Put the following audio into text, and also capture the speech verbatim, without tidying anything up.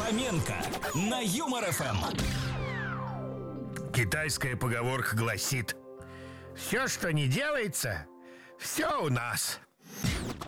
Фоменко на Юмор ФМ. Китайская поговорка гласит: все, что не делается, все у нас.